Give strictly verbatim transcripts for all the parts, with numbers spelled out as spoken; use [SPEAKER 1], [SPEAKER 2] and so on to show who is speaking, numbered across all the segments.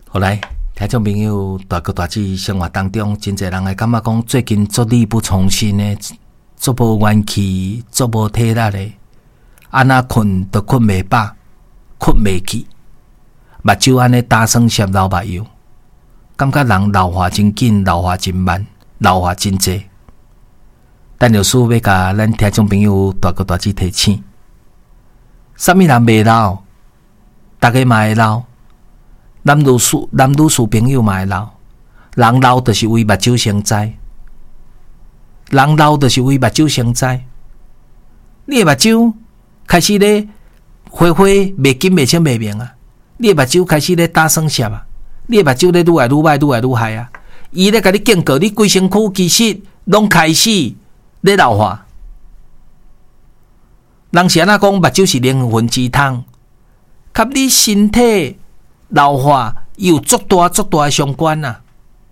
[SPEAKER 1] 后来，听众朋友大哥大姐生活当中，真侪人会感觉讲最近做力不从心的，做无元气，做无体力的，安那困都困袂饱，困袂去，目睭安尼打算摄流目油，感觉人老化真紧，老化真慢，老化真济。但老师要甲咱听众朋友大哥大姐提醒，啥物人袂老，大家嘛会老。男女士、男女士朋友嘛会老，人老就是为目睭生灾，人老就是为目睭生灾。你的目睭开始咧花花袂紧袂清袂明啊，你的目睭开始咧打算闪啊，你的目睭咧愈来愈歹愈来愈害啊，伊咧甲你警告你规身躯其实拢开始咧老化。人是安怎讲目睭是灵魂之汤，甲你身体老化有足大足大的相关啊！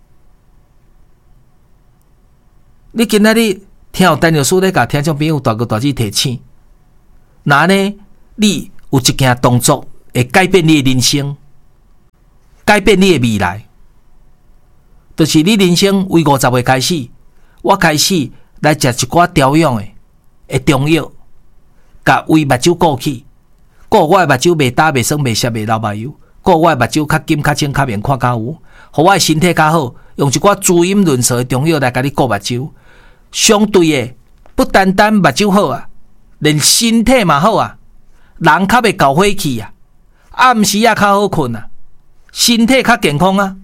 [SPEAKER 1] 你今仔日听有陈老师咧甲听众朋友大哥大姐提醒，那呢，你有一件动作会改变你的人生，改变你的未来，就是你人生为五十岁开始，我开始来食一寡调养的的中药，甲为目睭顾起，顾我的目睭袂焦袂酸袂涩袂流目油。顾我的目睭较金较清较明看较有，互我的身体较好，用一寡滋阴润燥的中药来甲你顾目睭。相对的，不单单目睭好啊，连身体嘛好啊，人较袂搞火气啊，暗时啊较好困啊，身体较健康啊。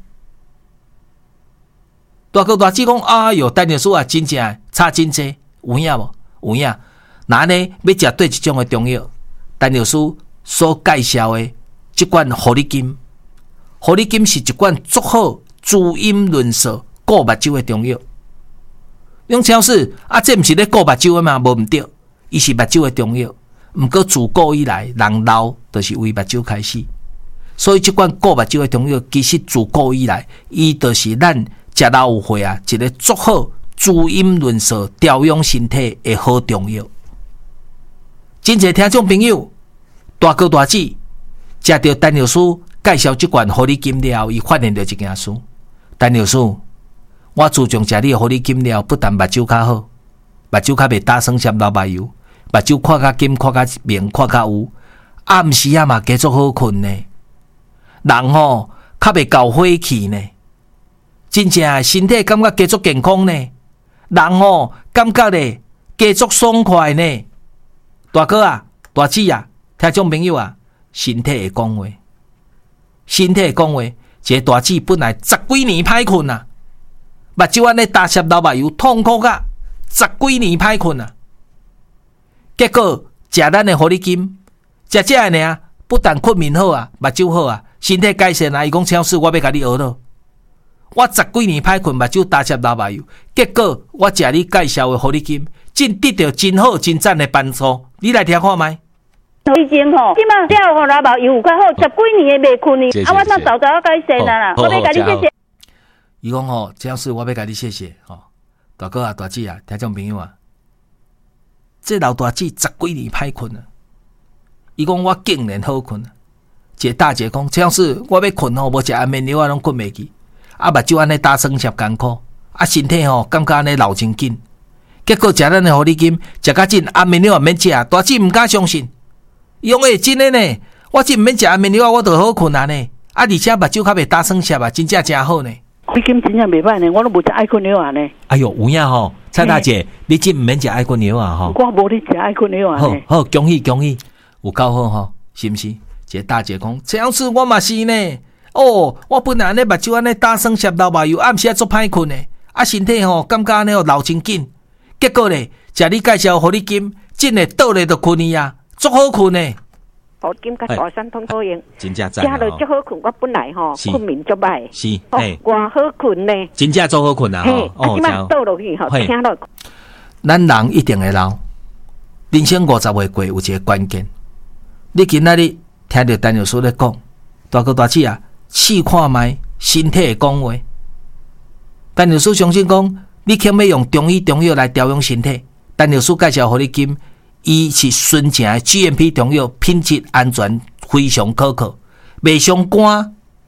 [SPEAKER 1] 大哥大姐讲，哎哟，陈老师啊，真正差真济，有影无？有影。那呢，要食对一种的中药，陈老师所介绍的。这款护理金，护理金是一款足好滋阴润燥、顾目睭的中药。用超市啊，这毋是咧顾目睭的嘛，无毋对，伊是目睭的中药。毋过自古以来，人老就是为目睭开始，所以这款顾目睭的中药，其实自古以来，伊就是咱食老有岁啊，一个足好滋阴润燥、调养身体的好中药。真侪听众朋友，大哥大姐。食到陈老师介绍这款护理金了，伊发现到一件事。陈老师，我自从食你的护理金了，不但目睭较好，目睭较袂打酸闪流目油，目睭看较金、看较明、看较有，暗时啊嘛加足好困呢。人吼较袂搞火气呢，真正身体感觉加足健康呢。人吼感觉咧加足爽快呢。大哥啊，大姐啊，听众朋友啊。身体会讲话，身体会讲话。一个大姐本来十几年歹困啊，目睭安尼打湿流目油，痛苦甲十几年歹困啊。结果食咱的护理金，食这个呢，不但困眠好啊，目睭好啊，身体改善啊。伊讲超市我要甲你学咯，我十几年歹困，目睭打湿流目油，结果我食你介绍的护理金，真得到真好真赞的帮助。你来听看麦。
[SPEAKER 2] 以前吼，即马了吼，流目油有较好，十几年的袂困呢。啊，我那早早要改善啦，我要甲你谢谢。
[SPEAKER 1] 伊讲吼，这样是我要甲你谢谢吼，大哥啊，大姐啊，听众朋友啊，这老大姐十几年歹困啊，伊讲我竟然好困啊。一个大姐讲，这样是我要困吼，无食安眠药我拢困袂去，啊目睭安尼打酸涩艰苦，啊身体吼感觉安尼老真紧。结果食咱的护理金，食较紧，安眠药也免食，大姐毋敢相信。伊讲诶，真诶呢，我真毋免食安眠药，我就好困啊呢。啊，而且目睭较袂打酸涩啊，真正真好呢。
[SPEAKER 2] 护理金真正袂歹呢，我都无食爱困药啊呢。
[SPEAKER 1] 哎哟，有影吼，蔡大姐，你真毋免食爱困药啊吼。
[SPEAKER 2] 我无咧食爱困药啊。
[SPEAKER 1] 好好，恭喜恭喜，有够好吼，是毋是？一个大姐讲，这样子我嘛是呢。哦，我本来安尼目睭安尼打酸涩流目油，暗时啊足歹困呢。啊，身体吼感觉安尼哦老真紧。结果咧，食你介绍护理金，真诶倒咧就困去啊。足好困呢，
[SPEAKER 2] 护金甲大山通好用，
[SPEAKER 1] 真正赞
[SPEAKER 2] 哦。食落足好困，我本来吼困眠足歹，
[SPEAKER 1] 是，
[SPEAKER 2] 嘿，我好困呢，
[SPEAKER 1] 真正足好困啊！
[SPEAKER 2] 嘿，啊，即摆倒落去吼，听落。
[SPEAKER 1] 咱人一定会老，人生五十岁过有一个关键。你今仔日听到陈老师咧讲，大哥大姐啊，试看卖身体会讲话。陈老师相信讲，你肯要用中医中药来调养身体，陈老师介绍互你金。伊是纯正的 G M P 中药，品质安全非常可靠，袂伤肝，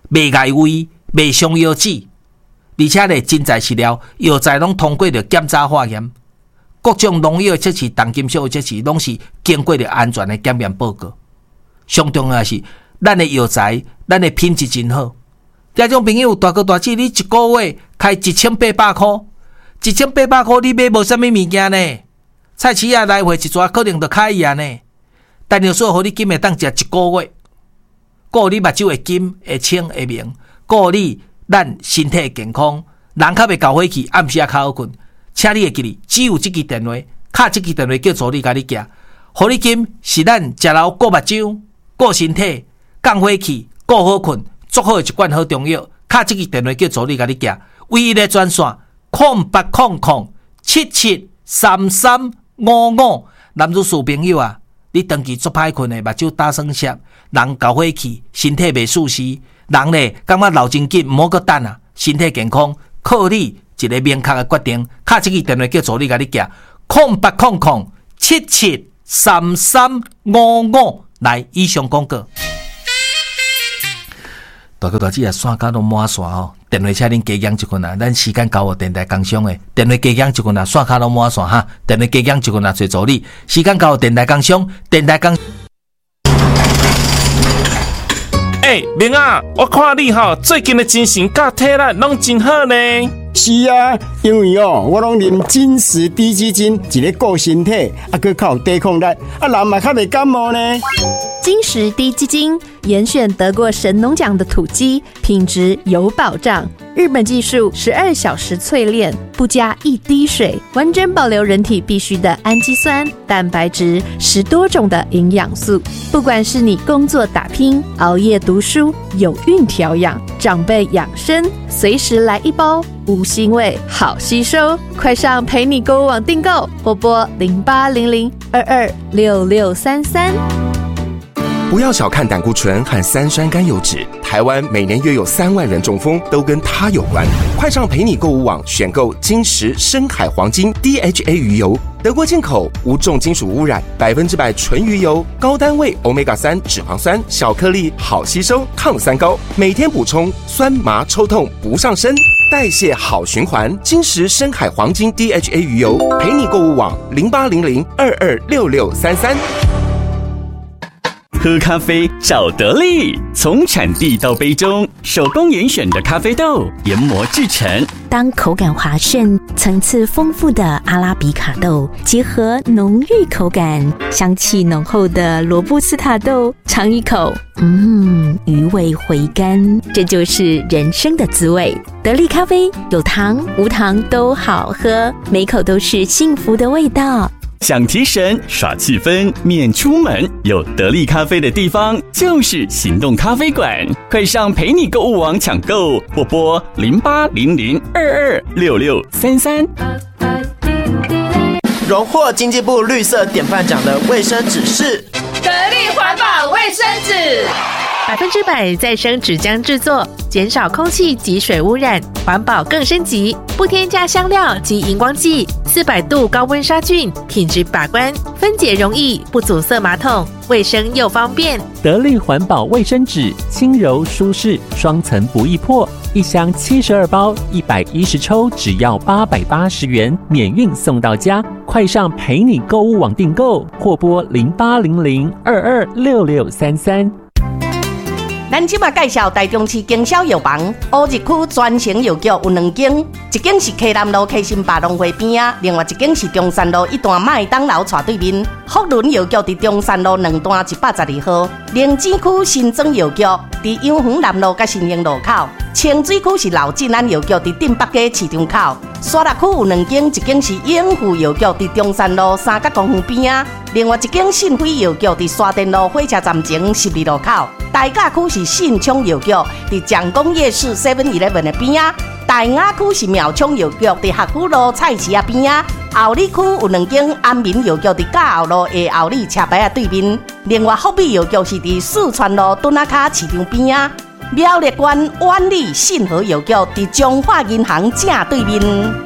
[SPEAKER 1] 袂碍胃，袂伤腰子，而且咧真材实料，药材拢通过着检查化验，各种农药即是重金属，即是拢是经过着安全的检验报告。上重要的是，咱的药材，咱的品质真好。听众朋友，大哥大姐，你一个月开一千八百块，一千八百块你买无啥物物件呢？菜市仔来回一抓，可能就开伊啊呢。但要说，互你金会当食一个月，顾你目睭会金会清会明，顾你咱身体健康，人较袂搞火气，暗时啊较好困。请你会记哩，只有这支电话，敲这支电话叫助理甲你寄。互你金是咱食老顾目睭、顾身体、降火气、顾好困。足好的一罐好中药，敲这个电话叫助理甲你寄，唯一的专线空八空空七七三三五五。男女士朋友啊，你长期足歹困的，目睭打酸涩，人搞火气，身体袂舒适，人咧感觉老真紧，毋好搁等啊，身体健康靠你一个明确的决定，敲这个电话叫助理甲你寄，空八空空七七三三五五。来，以上广告。大哥大姐啊，线卡拢满线吼，电话请恁加减一群啊，咱时间到哦，电台工商诶，电话加减一群啊，线卡拢满线哈，电话加减一群啊，找助理，时间到哦，电台工商，电台工。
[SPEAKER 3] 哎、欸，明啊，我看你吼最近的精神甲体力拢真好呢。
[SPEAKER 4] 是啊，因为哦，我拢啉金石低基金，一个顾身体，啊，佮较有抵抗力，啊，人嘛较袂感冒呢。
[SPEAKER 5] 金石低基金严选得过神农奖的土鸡，品质有保障。日本技术十二小时淬炼，不加一滴水，完整保留人体必需的氨基酸、蛋白质，十多种的营养素。不管是你工作打拼、熬夜读书、有孕调养、长辈养生，随时来一包，无腥味，好吸收。快上陪你购物网订购，拨拨零八零零二二六六三三。
[SPEAKER 6] 不要小看胆固醇和三酸甘油酯，台湾每年约有三万人中风，都跟它有关。快上陪你购物网选购金石深海黄金 D H A 鱼油，德国进口，无重金属污染，百分之百纯鱼油，高单位 欧米伽三 脂肪酸，小颗粒，好吸收，抗三高，每天补充，酸麻抽痛不上身，代谢好循环。金石深海黄金 D H A 鱼油，陪你购物网零八零零二二六六三三。
[SPEAKER 7] 喝咖啡找得力，从产地到杯中，手工严选的咖啡豆研磨制成。
[SPEAKER 8] 当口感滑顺、层次丰富的阿拉比卡豆结合浓郁口感、香气浓厚的罗布斯塔豆，尝一口，嗯，余味回甘，这就是人生的滋味。得力咖啡有糖无糖都好喝，每口都是幸福的味道。
[SPEAKER 7] 想提神耍气氛免出门，有得力咖啡的地方就是行动咖啡馆。快上陪你购物网抢购，拨拨零八零零二二六六三三。
[SPEAKER 9] 荣获经济部绿色典范奖的卫生纸是
[SPEAKER 10] 得力环保卫生纸，
[SPEAKER 5] 百分之百再生纸浆制作，减少空气及水污染，环保更升级，不添加香料及荧光剂，四百度高温杀菌，品质把关，分解容易，不阻塞马桶，卫生又方便。
[SPEAKER 11] 得力环保卫生纸，轻柔舒适，双层不易破，一箱七十二包，一百一十抽，只要八百八十元，免运送到家。快上陪你购物网订购，或拨零八零零二二六六三三。
[SPEAKER 12] 咱即马介绍台中市经销药房，乌日区专营药局有两间，一间是溪南路溪心百农会边啊，另外一间是中山路一段麦当劳斜对面。福伦药局伫中山路两段一百十二号，灵芝区新庄药局伫永丰南路甲新营路口，清水区是老进安药局伫镇北街市场口。沙鹿区有两间，一间是永富药局伫中山路三角公园边啊，另外一间信辉药局伫沙田路火车站前十二路口。大甲区是信昌药局伫蒋公夜市 seven eleven 的边啊，大雅区是苗昌药局伫学府路菜市啊边啊，后里区有两间安民药局伫甲后路下后里车牌啊对面，另外福美药局是伫四川路墩仔卡市场边啊，苗栗县万里信和药局伫中华银行正对面。